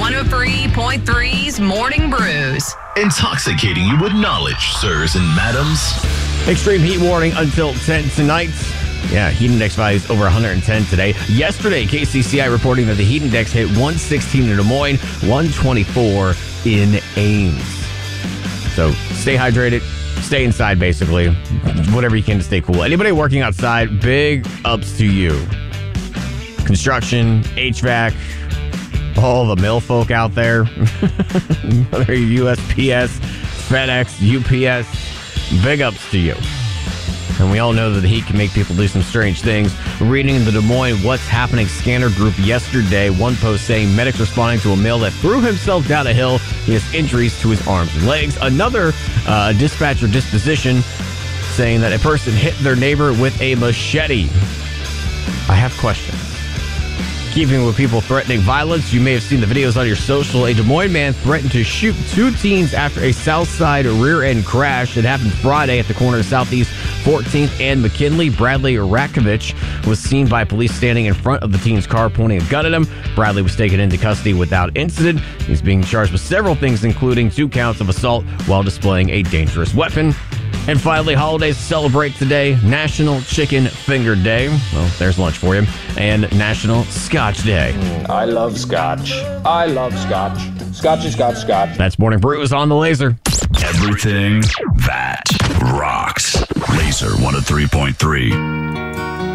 103.3's Morning Brews. Intoxicating you with knowledge, sirs and madams. Extreme heat warning until 10 tonight. Yeah, heat index values over 110 today. Yesterday, KCCI reporting that the heat index hit 116 in Des Moines, 124 in Ames. So stay hydrated, stay inside basically, whatever you can to stay cool. Anybody working outside, big ups to you. Construction, HVAC, all the mill folk out there, whether you're USPS, FedEx, UPS, big ups to you. And we all know that the heat can make people do some strange things. Reading in the Des Moines What's Happening scanner group yesterday, one post saying medics responding to a male that threw himself down a hill. He has injuries to his arms and legs. Another dispatcher disposition saying that a person hit their neighbor with a machete. I have questions. Keeping with people threatening violence, you may have seen the videos on your social. A Des Moines man threatened to shoot two teens after a south side rear-end crash. It happened Friday at the corner of Southeast 14th and McKinley. Bradley Rakovich was seen by police standing in front of the teen's car, pointing a gun at him. Bradley was taken into custody without incident. He's being charged with several things, including 2 counts of assault while displaying a dangerous weapon. And finally, holidays to celebrate today. National Chicken Finger Day. Well, there's lunch for you. And National Scotch Day. I love scotch. I love scotch. Scotchy, scotch, scotch. That's Morning Brews on the Laser. Everything that rocks. Laser 103.3.